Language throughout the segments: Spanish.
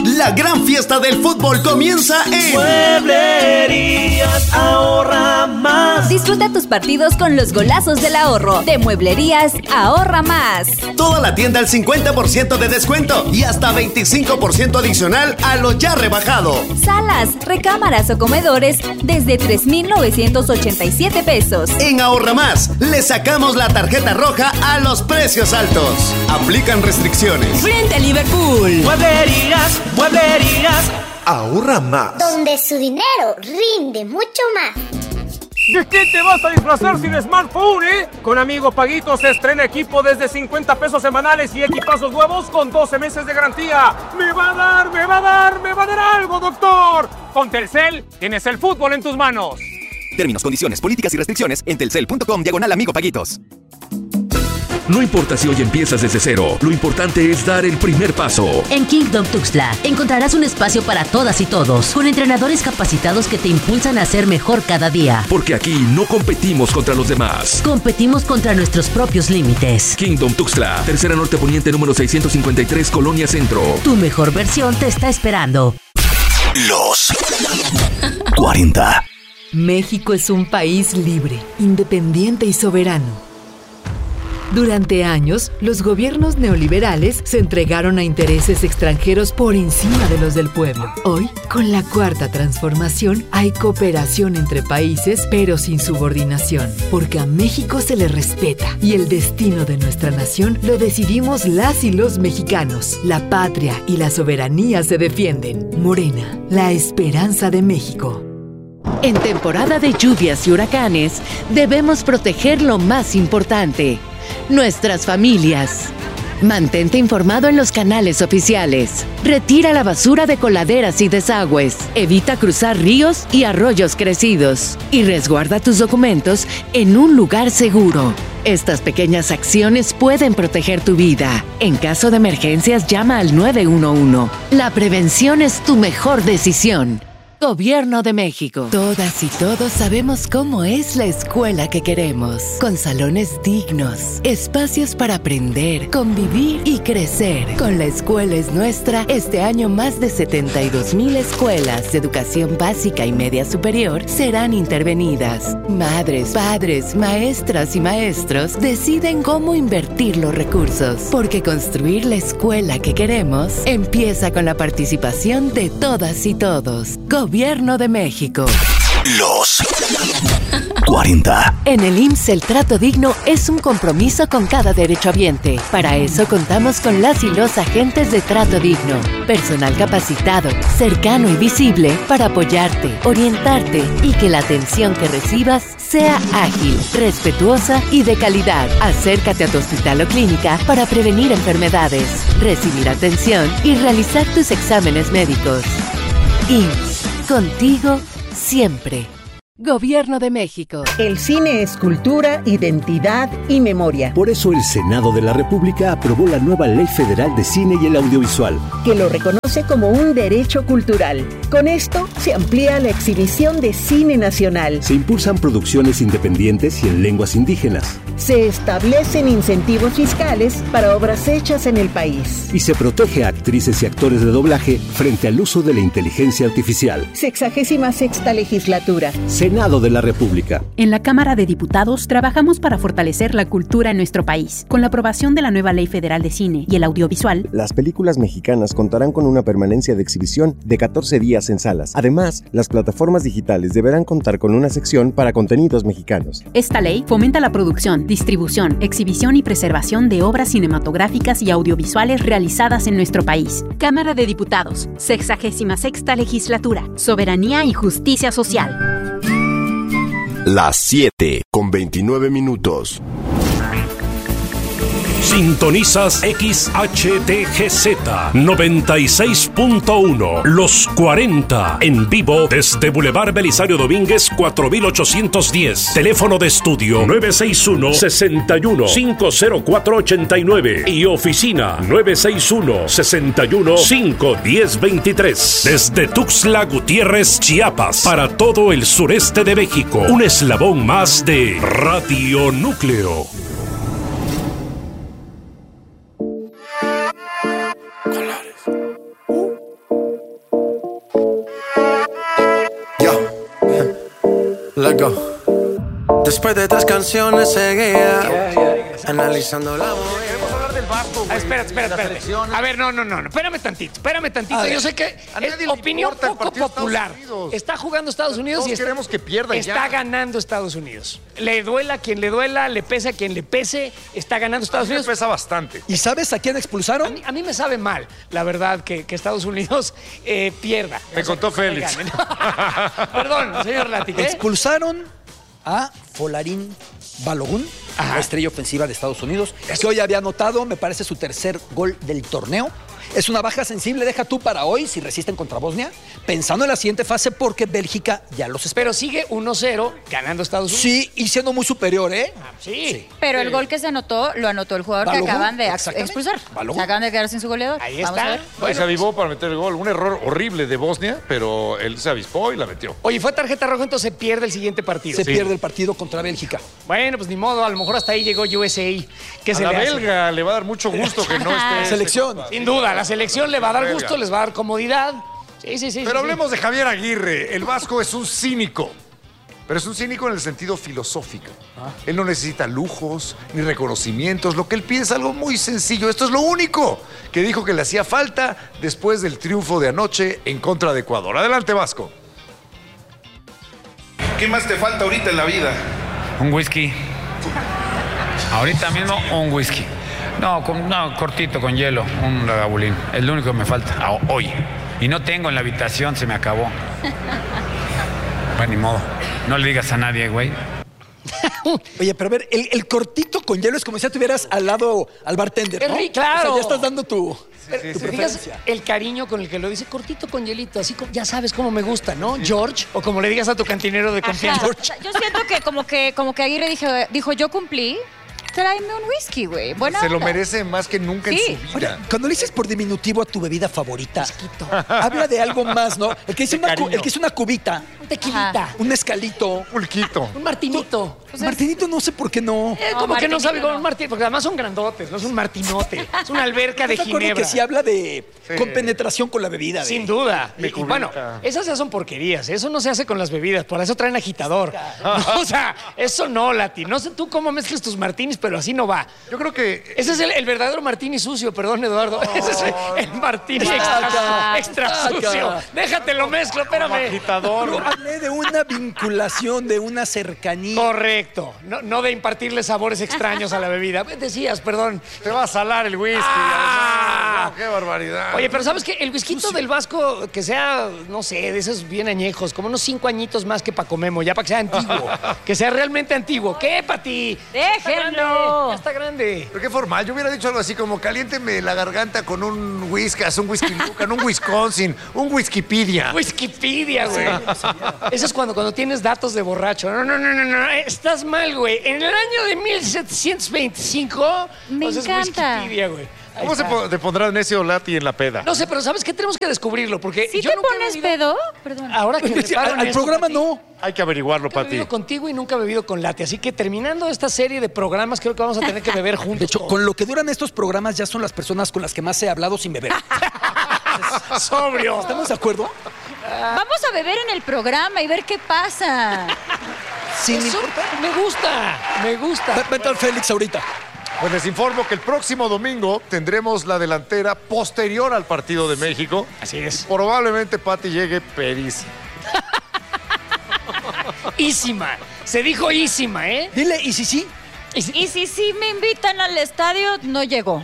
La gran fiesta del fútbol comienza en Mueblerías Ahorra Más. Disfruta tus partidos con los golazos del ahorro de Mueblerías Ahorra Más. toda la tienda al 50% de descuento y hasta 25% adicional a lo ya rebajado. Salas, recámaras o comedores desde 3,987 pesos. En Ahorra Más, le sacamos la tarjeta roja a los precios altos. Aplican restricciones. Frente a Liverpool. Mueblerías. Ahorra Más. Donde su dinero rinde mucho más. ¿De qué te vas a disfrazar sin smartphone, Con Amigo Paguito se estrena equipo desde 50 pesos semanales y equipazos nuevos con 12 meses de garantía. ¡Me va a dar algo, doctor! Con Telcel, tienes el fútbol en tus manos. Términos, condiciones, políticas y restricciones en telcel.com/Amigo Paguitos. No importa si hoy empiezas desde cero, lo importante es dar el primer paso. En Kingdom Tuxtla encontrarás un espacio para todas y todos, con entrenadores capacitados que te impulsan a ser mejor cada día. Porque aquí no competimos contra los demás. Competimos contra nuestros propios límites. Kingdom Tuxtla, Tercera Norte Poniente número 653, Colonia Centro. Tu mejor versión te está esperando. Los 40. México es un país libre, independiente y soberano. Durante años, los gobiernos neoliberales se entregaron a intereses extranjeros por encima de los del pueblo. Hoy, con la Cuarta Transformación, hay cooperación entre países, pero sin subordinación, porque a México se le respeta y el destino de nuestra nación lo decidimos las y los mexicanos. La patria y la soberanía se defienden. Morena, la esperanza de México. En temporada de lluvias y huracanes, debemos proteger lo más importante: nuestras familias. Mantente informado en los canales oficiales. Retira la basura de coladeras y desagües. Evita cruzar ríos y arroyos crecidos. Y resguarda tus documentos en un lugar seguro. Estas pequeñas acciones pueden proteger tu vida. En caso de emergencias, llama al 911. La prevención es tu mejor decisión. Gobierno de México. Todas y todos sabemos cómo es la escuela que queremos. Con salones dignos, espacios para aprender, convivir y crecer. Con La Escuela es Nuestra, este año más de 72,000 escuelas de educación básica y media superior serán intervenidas. Madres, padres, maestras y maestros deciden cómo invertir los recursos. Porque construir la escuela que queremos empieza con la participación de todas y todos. Gobierno de México. Los 40. En el IMSS el trato digno es un compromiso con cada derechohabiente. Para eso contamos con las y los agentes de trato digno. Personal capacitado, cercano y visible para apoyarte, orientarte y que la atención que recibas sea ágil, respetuosa y de calidad. Acércate a tu hospital o clínica para prevenir enfermedades, recibir atención y realizar tus exámenes médicos. IMSS, contigo siempre. Gobierno de México. El cine es cultura, identidad y memoria. Por eso el Senado de la República aprobó la nueva Ley Federal de Cine y el Audiovisual, que lo reconoce como un derecho cultural. Con esto se amplía la exhibición de cine nacional. Se impulsan producciones independientes y en lenguas indígenas. Se establecen incentivos fiscales para obras hechas en el país. Y se protege a actrices y actores de doblaje frente al uso de la inteligencia artificial. 66ª legislatura. Senado de la República. En la Cámara de Diputados trabajamos para fortalecer la cultura en nuestro país. Con la aprobación de la nueva Ley Federal de Cine y el Audiovisual, las películas mexicanas contarán con una permanencia de exhibición de 14 días en salas. Además, las plataformas digitales deberán contar con una sección para contenidos mexicanos. Esta ley fomenta la producción, distribución, exhibición y preservación de obras cinematográficas y audiovisuales realizadas en nuestro país. Cámara de Diputados, 66ª Legislatura, Soberanía y Justicia Social. Las 7:29. Sintonizas XHTGZ 96.1, Los 40, en vivo desde Boulevard Belisario Domínguez 4810. Teléfono de estudio 961-61-50489 y oficina 961-61-51023. Desde Tuxtla Gutiérrez, Chiapas, para todo el sureste de México. Un eslabón más de Radio Núcleo. Let's go. Después de 3 canciones seguidas, analizando la movida. Queremos hablar del Vasco. Espérate. A ver, no. Espérame tantito. Yo sé que es opinión poco popular. Está jugando Estados Unidos y queremos que pierda. Está ganando Estados Unidos. Le duela a quien le duela, le pese a quien le pese. Está ganando Estados Unidos. Pesa bastante. ¿Y sabes a quién expulsaron? A mí me sabe mal, la verdad, que Estados Unidos pierda. Me contó Félix. Perdón, señor Lati. Expulsaron a Folarín Balogun, la estrella ofensiva de Estados Unidos, que hoy había anotado, me parece, su tercer gol del torneo. Es una baja sensible, deja tú para hoy, si resisten contra Bosnia, pensando en la siguiente fase porque Bélgica ya los espera. Pero sigue 1-0 ganando Estados Unidos. Sí, y siendo muy superior, ¿eh? Sí. Pero el gol que se anotó, lo anotó el jugador Balogun, que acaban de expulsar. Balogun. Se acaban de quedar sin su goleador. Ahí Vamos está. a ver. Bueno, se avivó para meter el gol. Un error horrible de Bosnia, pero él se avispó y la metió. Oye, fue tarjeta roja, entonces se pierde el siguiente partido. Se pierde el partido contra Bélgica. Bueno, pues ni modo, a lo mejor hasta ahí llegó USA. ¿Qué A se la le hace? belga le va a dar mucho gusto que no esté. La selección. Sin duda, la selección le va a dar gusto, les va a dar comodidad. Sí. Pero hablemos de Javier Aguirre. El Vasco es un cínico. Pero es un cínico en el sentido filosófico. Él no necesita lujos ni reconocimientos. Lo que él pide es algo muy sencillo. Esto es lo único que dijo que le hacía falta después del triunfo de anoche en contra de Ecuador. Adelante, Vasco. ¿Qué más te falta ahorita en la vida? Un whisky. Ahorita mismo un whisky. No, cortito, con hielo, un lagavulín. Es lo único que me falta hoy. Y no tengo en la habitación, se me acabó. Bueno, ni modo. No le digas a nadie, güey. Oye, pero a ver, el cortito con hielo es como si ya tuvieras al lado al bartender, ¿no? Claro. O sea, ya estás dando tu preferencia. El cariño con el que lo dice, cortito con hielito, así como, ya sabes cómo me gusta, ¿no? George, o como le digas a tu cantinero de confianza. Yo siento que como que Aguirre dijo, yo cumplí. Tráeme un whisky, güey. Buena Se onda. lo merece más que nunca en su vida. Ahora, cuando le dices por diminutivo a tu bebida favorita, habla de algo más, ¿no? El que dice una cubita. Un tequilita. Un mezcalito. Un pulquito. Un martinito. Martinito no sé por qué no. Como que no sabe con un martín, porque además son grandotes, no es un martinote. Es una alberca de ginebra. Que sí habla de compenetración con la bebida. Sin duda. Y bueno, esas ya son porquerías. Eso no se hace con las bebidas, por eso traen agitador. No, o sea, eso no, Lati. No sé tú cómo mezclas tus martinis, pero así no va. Yo creo que... Ese es el verdadero martini sucio, perdón, Eduardo. Ese es el martini extra sucio. Déjate lo mezclo, espérame. Agitador. Yo hablé de una vinculación, de una cercanía. Correcto. No de impartirle sabores extraños a la bebida. Decías, perdón. Te va a salar el whisky. ¡Qué barbaridad! Oye, pero ¿sabes qué? El whisky del Vasco, que sea, no sé, de esos bien añejos, como unos 5 añitos más que Paco Memo, ya para que sea antiguo. Que sea realmente antiguo. ¿Qué, Pati? ¡Déjenlo! Ya está grande. Pero qué formal. Yo hubiera dicho algo así como caliénteme la garganta con un whiskas, un whisky Lucan, un Wisconsin, un Wikipedia. Wikipedia, güey. Eso es cuando tienes datos de borracho. No. Estás mal, güey. En el año de 1725... Me encanta. Wikipedia, güey. ¿Cómo te pondrás necio Lati en la peda? No sé, pero ¿sabes qué? Tenemos que descubrirlo, porque ¿Sí yo te nunca pones pedo? Perdón. Ahora que me al programa no. Hay que averiguarlo, Pati. He bebido contigo y nunca he bebido con Lati, así que terminando esta serie de programas creo que vamos a tener que beber juntos. De hecho, con lo que duran estos programas ya son las personas con las que más he hablado sin beber. Sobrio. ¿Estamos de acuerdo? Vamos a beber en el programa y ver qué pasa. Sin Eso me gusta. Va a entrar Félix ahorita. Pues les informo que el próximo domingo tendremos la delantera posterior al partido de México. Así es. Probablemente Pati llegue perísima. Ísima. Se dijo ísima, ¿eh? Dile, ¿y si sí? Y si sí me invitan al estadio, no llegó.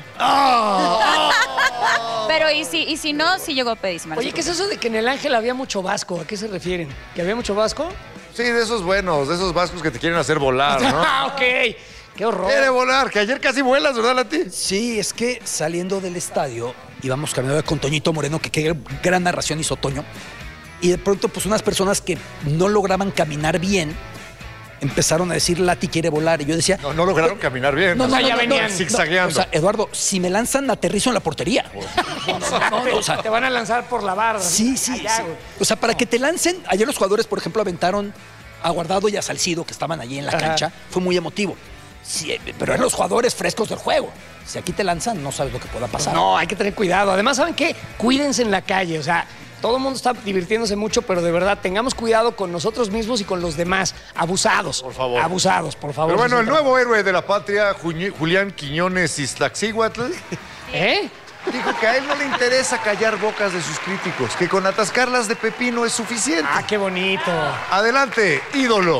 Pero y si no, sí llegó pedísima. Oye, ¿qué es eso de que en el Ángel había mucho vasco? ¿A qué se refieren? ¿Que había mucho vasco? Sí, de esos buenos, de esos vascos que te quieren hacer volar, ¿no? Ok. ¡Qué horror! Quiere volar, que ayer casi vuelas, ¿verdad, Lati? Sí, es que saliendo del estadio íbamos caminando con Toñito Moreno, que qué gran narración hizo Toño. Y de pronto, pues unas personas que no lograban caminar bien empezaron a decir, Lati quiere volar. Y yo decía... No lograron caminar bien. Ya venían zigzagueando. O sea, Eduardo, si me lanzan, aterrizo en la portería. O sea, te van a lanzar por la barra. Sí. O sea, para que te lancen... Ayer los jugadores, por ejemplo, aventaron a Guardado y a Salcido, que estaban allí en la cancha. Fue muy emotivo. Sí, pero eran los jugadores frescos del juego. Si aquí te lanzan, no sabes lo que pueda pasar. No, hay que tener cuidado. Además, ¿saben qué? Cuídense en la calle. O sea, todo el mundo está divirtiéndose mucho, pero de verdad, tengamos cuidado con nosotros mismos y con los demás. Abusados. Por favor. Abusados, por favor. Pero bueno, el nuevo héroe de la patria, Julián Quiñones Iztaccíhuatl, dijo que a él no le interesa callar bocas de sus críticos, que con atascarlas de pepino es suficiente. ¡Ah, qué bonito! Adelante, ídolo.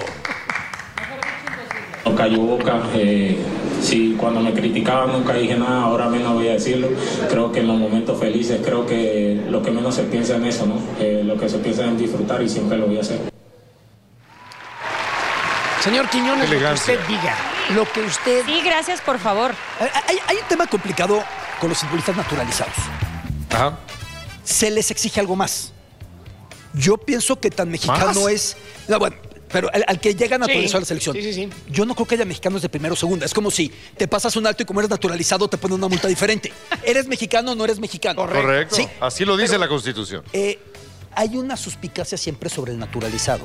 No cayó boca. Sí, cuando me criticaban nunca dije nada, ahora menos voy a decirlo. Creo que en los momentos felices, creo que lo que menos se piensa en eso, ¿no? Lo que se piensa en disfrutar y siempre lo voy a hacer. Señor Quiñones, lo que usted diga, lo que usted... Sí, gracias, por favor. Hay un tema complicado con los futbolistas naturalizados. Ajá. Se les exige algo más. Yo pienso que tan mexicano es... No, bueno, pero al que llega naturalizado a la selección. Sí. Yo no creo que haya mexicanos de primera o segunda. Es como si te pasas un alto y como eres naturalizado te ponen una multa diferente. ¿Eres mexicano o no eres mexicano? Correcto. Sí. Así lo dice la Constitución. Hay una suspicacia siempre sobre el naturalizado.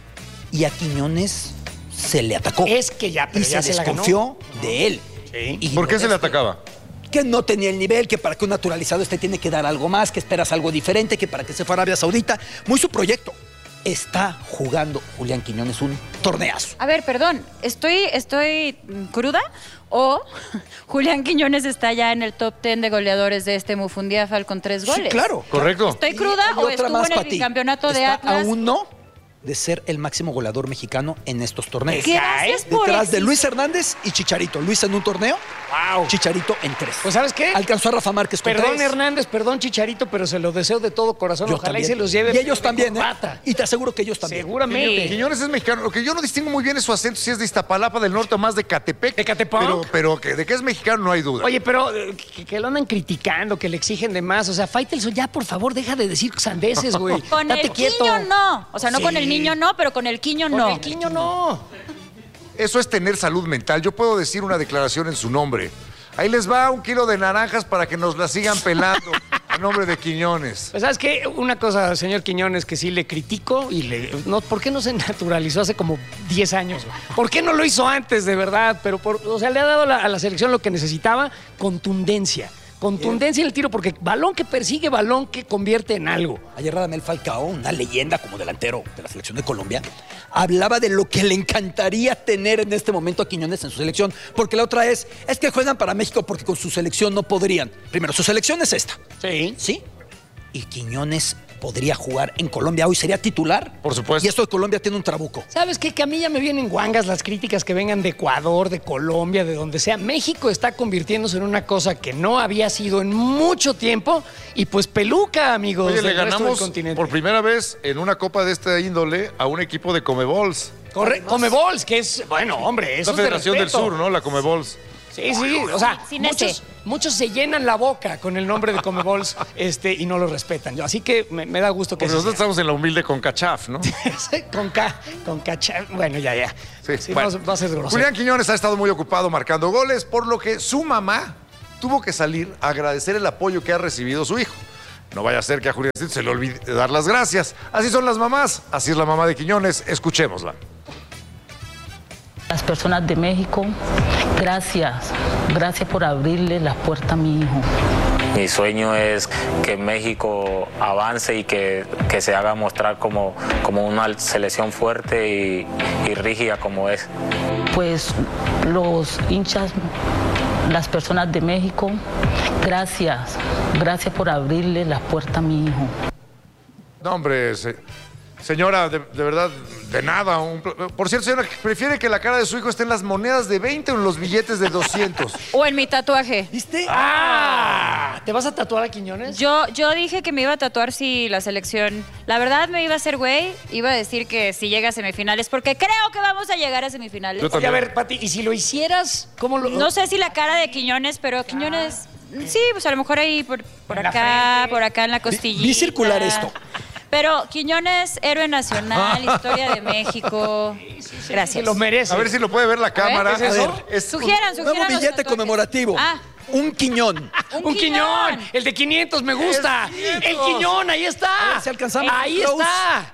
Y a Quiñones se le atacó. Es que ya, pero y ya se la desconfió de él. Sí. Y ¿Por qué se le atacaba? Que no tenía el nivel, que para que un naturalizado tiene que dar algo más, que esperas algo diferente, que para que se fuera a Arabia Saudita. Muy su proyecto. Está jugando Julián Quiñones un torneazo. A ver, perdón, ¿estoy cruda? ¿O Julián Quiñones está ya en el top 10 de goleadores de este Mufundiafal con 3 goles? Sí, claro. Correcto. ¿Estoy cruda o estuvo en el bicampeonato de Atlas? Aún no de ser el máximo goleador mexicano en estos torneos. Gracias por Detrás de eso. Luis Hernández y Chicharito. Luis en un torneo, Chicharito en 3. Pues ¿sabes qué? Alcanzó a Rafa Márquez con Perdón 3. Hernández, perdón Chicharito, pero se lo deseo de todo corazón. Yo Ojalá también. y se los lleve. Y ellos también, ¿eh? Corbata. Y te aseguro que ellos también. Seguramente. Quiñones es mexicano. Lo que yo no distingo muy bien es su acento, si es de Iztapalapa del Norte o más de Catepec. ¿De Catepec? Pero que de que es mexicano no hay duda. Oye, pero que lo andan criticando, que le exigen de más. O sea, Faitelson, ya por favor, deja de decir sandeces, güey. Con Date el quieto. Quiño no. O sea, no Sí. con el niño no, pero con el Quiño no. Con el Quiño no. Eso es tener salud mental. Yo puedo decir una declaración en su nombre. Ahí les va 1 kilo de naranjas para que nos la sigan pelando a nombre de Quiñones. Pues, ¿sabes qué? Una cosa, señor Quiñones, que sí le critico y ¿por qué no se naturalizó hace como 10 años? Güey? ¿Por qué no lo hizo antes, de verdad? Pero, o sea, le ha dado a la selección lo que necesitaba, contundencia. Contundencia en el tiro, porque balón que persigue, balón que convierte en algo. Ayer Radamel Falcao, una leyenda como delantero de la selección de Colombia, hablaba de lo que le encantaría tener en este momento a Quiñones en su selección, porque la otra es que juegan para México porque con su selección no podrían. Primero, su selección es esta. Sí. Y Quiñones podría jugar en Colombia hoy, sería titular. Por supuesto. Y esto de Colombia tiene un trabuco. ¿Sabes qué? Que a mí ya me vienen guangas las críticas que vengan de Ecuador, de Colombia, de donde sea. México está convirtiéndose en una cosa que no había sido en mucho tiempo y pues peluca, amigos. Oye, le del resto del ganamos continente. por primera vez en una copa de esta índole a un equipo de Comebols. Comebols, que es, bueno, hombre, eso La es de Federación del respeto. Sur, ¿no? La Comebols. Sí, o sea, Sin ese. muchos se llenan la boca con el nombre de Comebols y no lo respetan. Así que me da gusto que Porque nosotros estamos en la humilde CONCACHAF, ¿no? con K. Bueno, ya. Sí, bueno. va a ser grosero. Julián Quiñones ha estado muy ocupado marcando goles, por lo que su mamá tuvo que salir a agradecer el apoyo que ha recibido su hijo. No vaya a ser que a Julián se le olvide dar las gracias. Así son las mamás, así es la mamá de Quiñones. Escuchémosla. Las personas de México, gracias por abrirle la puerta a mi hijo. Mi sueño es que México avance y que se haga mostrar como una selección fuerte y rígida como es. Pues los hinchas, las personas de México, gracias por abrirle la puerta a mi hijo. No, hombre, señora, de verdad, de nada. Por cierto, señora, ¿prefiere que la cara de su hijo esté en las monedas de 20 o en los billetes de 200? O en mi tatuaje. ¿Viste? ¿Te vas a tatuar a Quiñones? Yo dije que me iba a tatuar si la selección... La verdad me iba a hacer güey, iba a decir que si llega a semifinales, porque creo que vamos a llegar a semifinales. Oye, a ver, Pati, ¿y si lo hicieras? ¿Cómo lo...? No sé si la cara de Quiñones, pero Quiñones... Sí, pues a lo mejor ahí por acá en la costillita. Vi circular esto. Pero Quiñones, héroe nacional, historia de México. Gracias. Se lo merece. A ver si lo puede ver la cámara. ¿qué es eso? A ver, Sugieran Nuevo los billete tatuajes. conmemorativo. Ah. Un Quiñón. ¡Un Quiñón! El de 500 me gusta. El Quiñón, ahí está. A ver si alcanzamos. Ahí Close. está.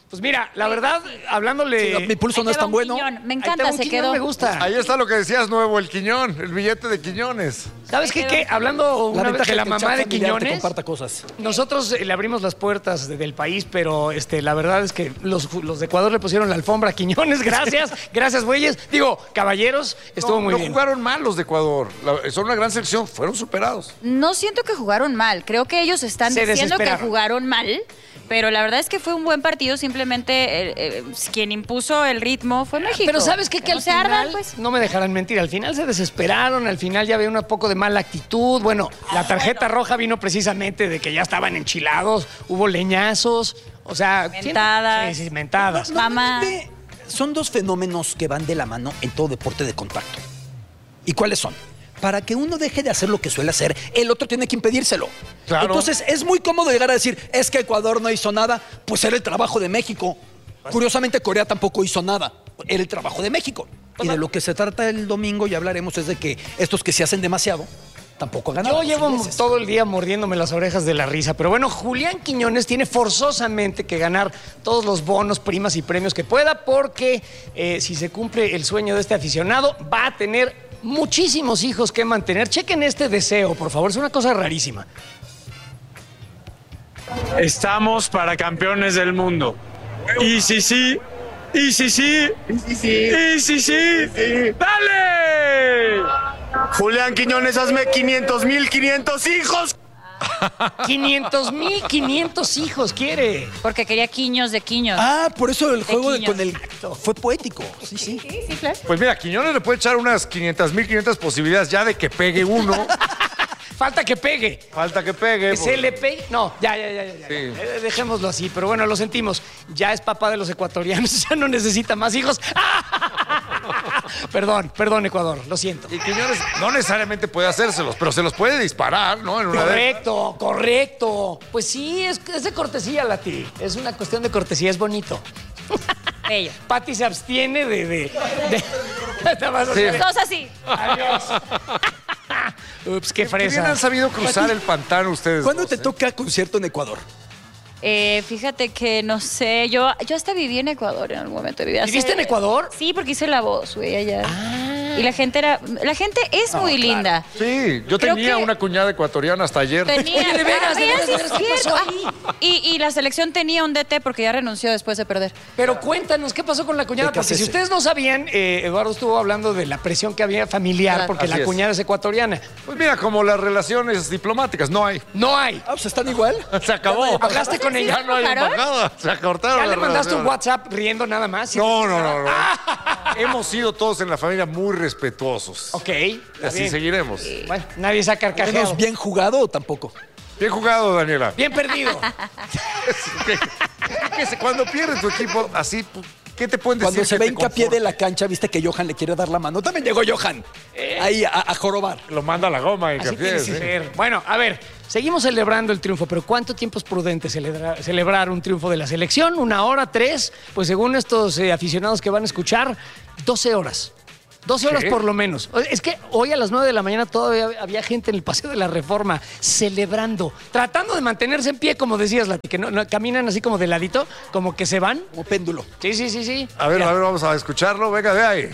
Pues mira, la verdad, hablándole... Sí, mi pulso no es tan bueno. Me encanta, se quedó. Me gusta. Ahí está lo que decías nuevo, el Quiñón, el billete de Quiñones. ¿Sabes qué? Hablando una vez de la mamá de Quiñones, comparta cosas. Nosotros le abrimos las puertas del país, pero la verdad es que los de Ecuador le pusieron la alfombra a Quiñones. Gracias, gracias, güeyes. Digo, caballeros, estuvo muy bien. No jugaron mal los de Ecuador. Son una gran selección, fueron superados. No siento que jugaron mal. Creo que ellos están diciendo que jugaron mal. Pero la verdad es que fue un buen partido, simplemente quien impuso el ritmo fue México. Pero ¿sabes qué? Que al final, ardan, pues. No me dejarán mentir, al final se desesperaron, al final ya había un poco de mala actitud. Bueno, la tarjeta roja vino precisamente de que ya estaban enchilados, hubo leñazos, o sea... Mentadas. Sí, mentadas. Mamá. Son dos fenómenos que van de la mano en todo deporte de contacto. ¿Y cuáles son? Para que uno deje de hacer lo que suele hacer, el otro tiene que impedírselo. Claro. Entonces, es muy cómodo llegar a decir, es que Ecuador no hizo nada, pues era el trabajo de México. Curiosamente, Corea tampoco hizo nada, era el trabajo de México. Y de lo que se trata el domingo, ya hablaremos, es de que estos que se hacen demasiado, tampoco ganaron. Yo llevo todo el día mordiéndome las orejas de la risa, pero bueno, Julián Quiñones tiene forzosamente que ganar todos los bonos, primas y premios que pueda, porque si se cumple el sueño de este aficionado, va a tener muchísimos hijos que mantener. Chequen este deseo, por favor, es una cosa rarísima. Estamos para campeones del mundo. Y sí, sí, y sí, sí, y sí, sí, ¡dale! Julián Quiñones, hazme 500,500 hijos. 500,500 hijos quiere. Porque quería quiños de quiños. Ah, por eso el juego con el... Fue poético. Sí, sí. Sí, claro. Pues mira, Quiñones le puede echar unas 500,500 posibilidades ya de que pegue uno. Falta que pegue. Falta que pegue. Que se le pegue. No, ya. Sí. Dejémoslo así, pero bueno, lo sentimos. Ya es papá de los ecuatorianos, ya no necesita más hijos. Perdón, Ecuador, lo siento. Y Quiñones no necesariamente puede hacérselos, pero se los puede disparar, ¿no? Correcto. Pues sí, es de cortesía, Lati. Es una cuestión de cortesía, es bonito. Bello. Pati se abstiene de... Sí. Todos así. Adiós. Ups, qué fresa. ¿Quién han sabido cruzar el pantano ustedes? ¿Cuándo te toca concierto en Ecuador? Fíjate que no sé, yo hasta viví en Ecuador en algún momento. ¿Viviste en Ecuador? Sí, porque hice La Voz, güey, allá. Y la gente es muy linda. Sí, yo tenía una cuñada ecuatoriana hasta ayer. Oye, de veras, ¿qué pasó ahí? Y la selección tenía un DT porque ya renunció después de perder. Pero cuéntanos, ¿qué pasó con la cuñada? Porque si ustedes no sabían, Eduardo estuvo hablando de la presión que había familiar porque la cuñada es ecuatoriana. Pues mira, como las relaciones diplomáticas, no hay. Ah, pues están igual. Se acabó. ¿Hablaste con ella? Ya no hay embajada. Se acortaron. ¿Ya le mandaste un WhatsApp riendo nada más? No. Hemos sido todos en la familia muy respetuosos. Ok. Así seguiremos. Bueno, nadie se ha carcajeado. ¿Bien jugado o tampoco? Bien jugado, Daniela. Bien perdido. Cuando pierde tu equipo así, ¿qué te pueden decir? Cuando se ve hincapié de la cancha, viste que Johan le quiere dar la mano. También llegó Johan ahí a jorobar. Lo manda a la goma, hincapié. ¿Sí? Bueno, a ver, seguimos celebrando el triunfo, pero ¿cuánto tiempo es prudente celebrar un triunfo de la selección? ¿1 hora, 3? Pues según estos aficionados que van a escuchar, 12 horas. 12 horas por lo menos. Es que hoy a las 9 de la mañana todavía había gente en el Paseo de la Reforma celebrando, tratando de mantenerse en pie, como decías, Lati, que no caminan así como de ladito, como que se van. Como péndulo. Sí. A ver, vamos a escucharlo. Venga, de ahí.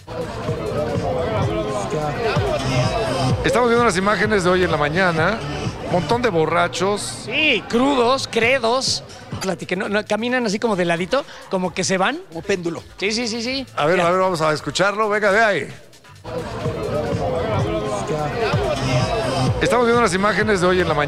Estamos viendo las imágenes de hoy en la mañana. Montón de borrachos. Sí, crudos, credos. Que no caminan así como de ladito, como que se van. Como péndulo. Sí. A ver, vamos a escucharlo. Venga, de ahí. Estamos viendo las imágenes de hoy en la mañana.